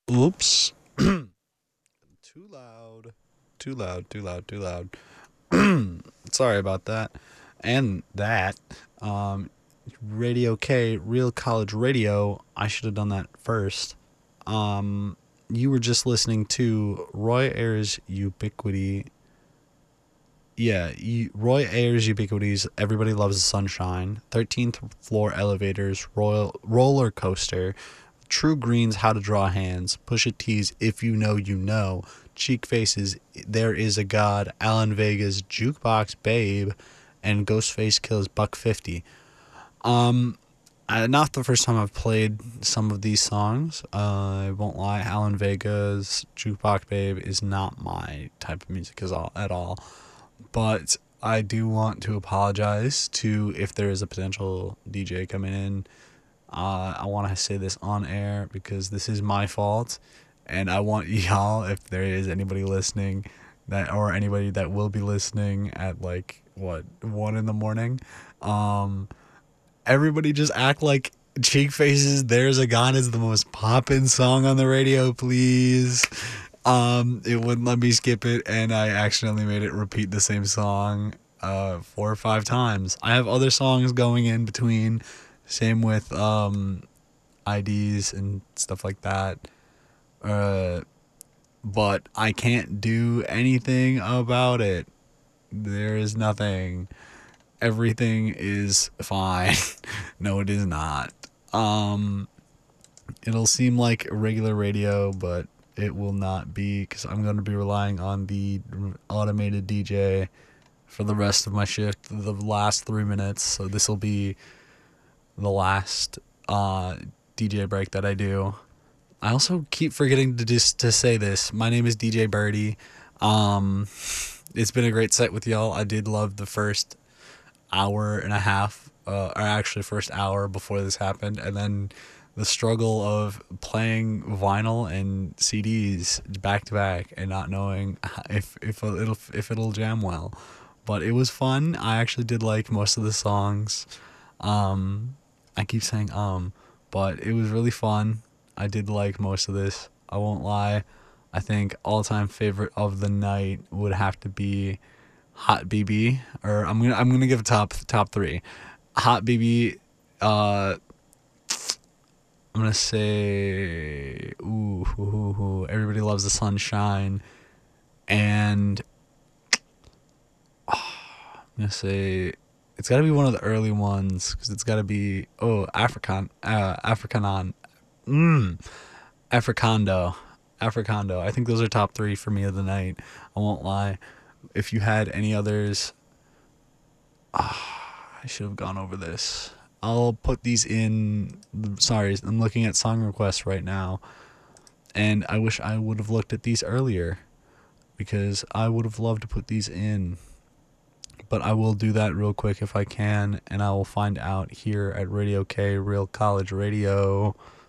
Oops. Too loud. Too loud, too loud, too loud. Sorry about that. And that. Um, Radio K, Real College Radio. I should have done that first. Um, you were just listening to Roy Ayers' Ubiquity. Yeah, Roy Ayers' Ubiquities. Everybody Loves the Sunshine. 13th Floor Elevators. Roller Coaster. True Green's How to Draw Hands, Pusha T's If You Know You Know, Cheek Faces There Is a God, Alan Vega's Jukebox Babe, and Ghostface Kills Buck 50. Not the first time I've played some of these songs. I won't lie, Alan Vega's Jukebox Babe is not my type of music at all. But I do want to apologize to if there is a potential DJ coming in. I want to say this on air because this is my fault, and I want y'all, if there is anybody listening, or anybody that will be listening at 1 in the morning, everybody just act like Cheek Faces There's a God is the most poppin' song on the radio, please. It wouldn't let me skip it, and I accidentally made it repeat the same song 4 or 5 times. I have other songs going in between. Same with IDs and stuff like that. But I can't do anything about it. There is nothing. Everything is fine. No, it is not. It'll seem like regular radio, but it will not be, because I'm going to be relying on the automated DJ for the rest of my shift, the last 3 minutes. So this will be the last DJ break that I do. I also keep forgetting to say this. My name is DJ Birdie. It's been a great set with y'all. I did love the first hour and a half, or actually first hour before this happened, and then the struggle of playing vinyl and CDs back to back and not knowing if it'll jam well. But it was fun. I actually did like most of the songs. I keep saying but it was really fun. I did like most of this. I won't lie. I think all-time favorite of the night would have to be Hot BB, or I'm gonna give a top 3. Hot BB. I'm gonna say Everybody Loves the Sunshine, and I'm gonna say it's got to be one of the early ones, because it's got to be Africano. I think those are top 3 for me of the night. I won't lie. If you had any others, I should have gone over this. I'll put these in. Sorry, I'm looking at song requests right now, and I wish I would have looked at these earlier, because I would have loved to put these in. But I will do that real quick if I can, and I will find out here at Radio K, Real College Radio.